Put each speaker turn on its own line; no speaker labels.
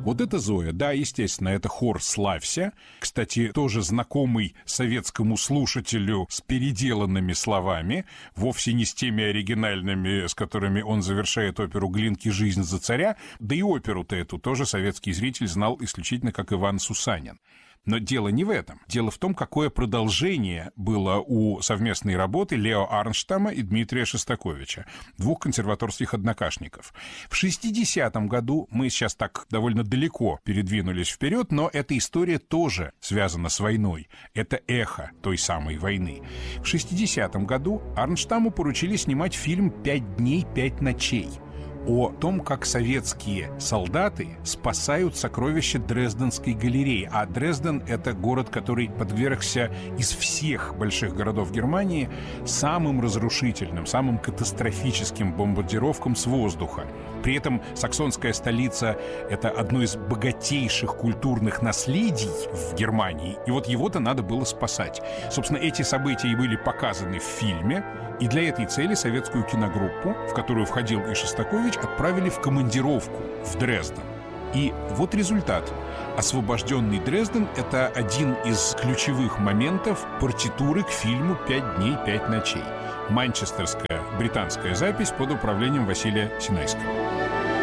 Вот это Зоя. Да, естественно, это хор «Славься». Кстати, тоже знакомый советскому слушателю с переделанными словами, вовсе не с теми оригинальными, с которыми он завершает оперу Глинки «Жизнь за царя». Да и оперу-то эту тоже советский зритель знал исключительно как Иван Сусанин. Но дело не в этом. Дело в том, какое продолжение было у совместной работы Лео Арнштама и Дмитрия Шостаковича, двух консерваторских однокашников. В 60-м году, мы сейчас так довольно далеко передвинулись вперед, но эта история тоже связана с войной. Это эхо той самой войны. В 60-м году Арнштаму поручили снимать фильм «5 дней, 5 ночей» о том, как советские солдаты спасают сокровища Дрезденской галереи. А Дрезден — это город, который подвергся из всех больших городов Германии самым разрушительным, самым катастрофическим бомбардировкам с воздуха. При этом саксонская столица — это одно из богатейших культурных наследий в Германии, и вот его-то надо было спасать. Собственно, эти события и были показаны в фильме, и для этой цели советскую киногруппу, в которую входил и Шостакович, отправили в командировку в Дрезден. И вот результат. Освобожденный Дрезден — это один из ключевых моментов партитуры к фильму «5 дней, 5 ночей». Манчестерская британская запись под управлением Василия Синайского.